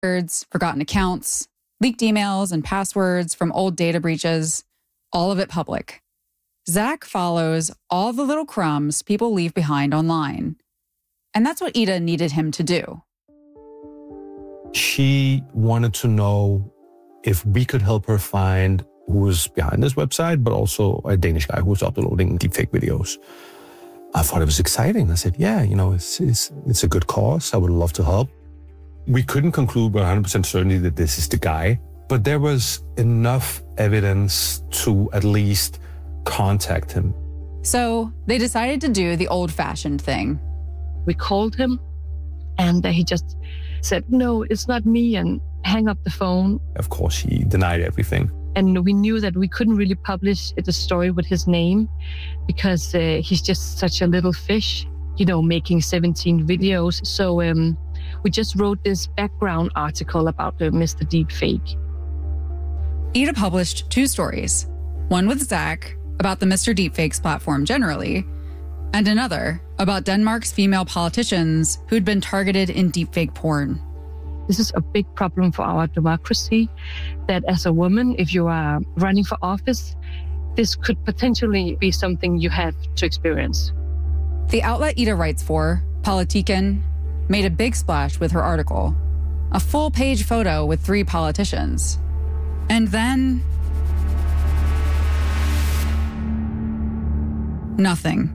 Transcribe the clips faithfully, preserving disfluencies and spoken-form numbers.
records, forgotten accounts, leaked emails and passwords from old data breaches, all of it public. Zach follows all the little crumbs people leave behind online. And that's what Ida needed him to do. She wanted to know if we could help her find who was behind this website, but also a Danish guy who was uploading deepfake videos. I thought it was exciting. I said, yeah, you know, it's, it's, it's a good cause. I would love to help. We couldn't conclude with one hundred percent certainty that this is the guy, but there was enough evidence to at least contact him. So they decided to do the old-fashioned thing. We called him and he just said, no, it's not me, and hang up the phone. Of course, he denied everything. And we knew that we couldn't really publish the story with his name because uh, he's just such a little fish, you know, making seventeen videos. So um, we just wrote this background article about uh, Mister Deepfake. Ida published two stories, one with Zach about the Mister Deepfakes platform generally, and another about Denmark's female politicians who'd been targeted in deepfake porn. This is a big problem for our democracy, that as a woman, if you are running for office, this could potentially be something you have to experience. The outlet Ida writes for, Politiken, made a big splash with her article, a full-page photo with three politicians. And then... nothing.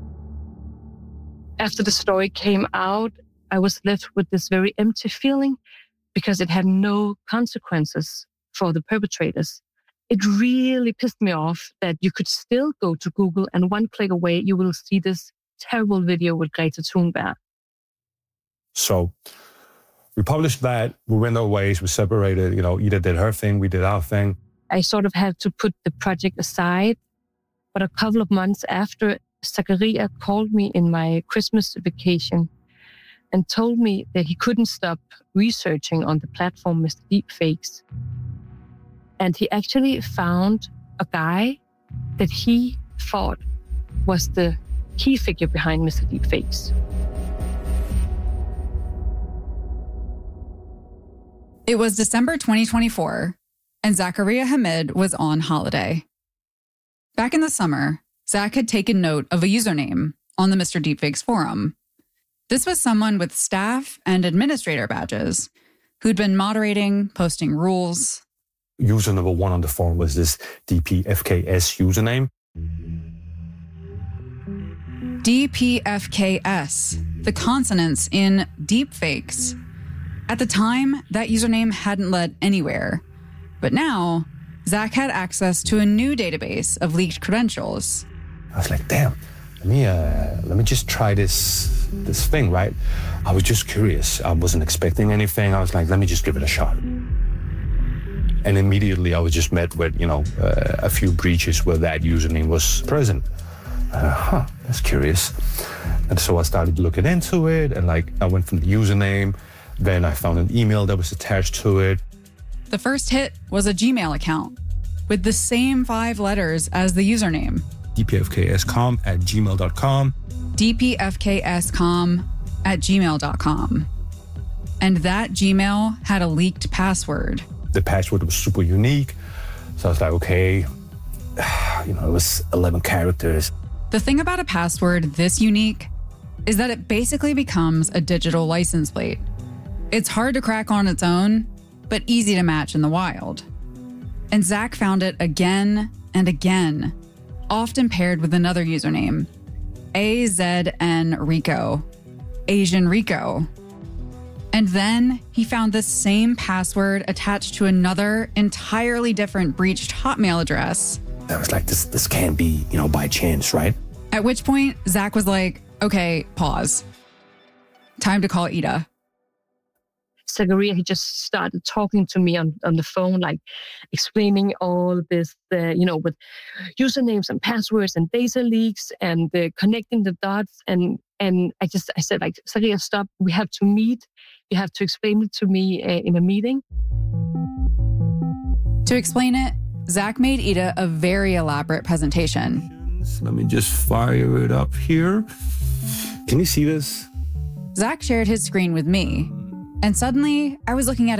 After the story came out, I was left with this very empty feeling because it had no consequences for the perpetrators. It really pissed me off that you could still go to Google and one click away, you will see this terrible video with Greta Thunberg. So we published that. We went our ways. We separated. You know, Ida did her thing. We did our thing. I sort of had to put the project aside. But a couple of months after, Zachariah called me in my Christmas vacation and told me that he couldn't stop researching on the platform Mister Deepfakes. And he actually found a guy that he thought was the key figure behind Mister Deepfakes. It was December twenty twenty-four, and Zachariah Hamid was on holiday. Back in the summer, Zach had taken note of a username on the Mister Deepfakes forum. This was someone with staff and administrator badges who'd been moderating, posting rules. User number one on the forum was this D P F K S username. D P F K S, the consonants in deepfakes. At the time, that username hadn't led anywhere. But now, Zach had access to a new database of leaked credentials. I was like, damn, let me uh, let me just try this this thing, right? I was just curious. I wasn't expecting anything. I was like, let me just give it a shot. And immediately I was just met with, you know, uh, a few breaches where that username was present. Uh, huh, that's curious. And so I started looking into it, and like I went from the username, then I found an email that was attached to it. The first hit was a Gmail account with the same five letters as the username. D P F K S com at gmail dot com. D P F K S com at gmail dot com. And that Gmail had a leaked password. The password was super unique. So I was like, okay, you know, it was eleven characters. The thing about a password this unique is that it basically becomes a digital license plate. It's hard to crack on its own, but easy to match in the wild. And Zach found it again and again, often paired with another username, A Z N Rico, Asian Rico. And then he found this same password attached to another entirely different breached Hotmail address. I was like, this this can't be, you know, by chance, right? At which point, Zach was like, okay, pause. Time to call Ida. Zachariah, he just started talking to me on, on the phone, like explaining all this, uh, you know, with usernames and passwords and data leaks and uh, connecting the dots. And and I just, I said, like, Zachariah, stop. We have to meet. You have to explain it to me uh, in a meeting. To explain it, Zach made Ida a very elaborate presentation. Let me just fire it up here. Can you see this? Zach shared his screen with me. And suddenly, I was looking at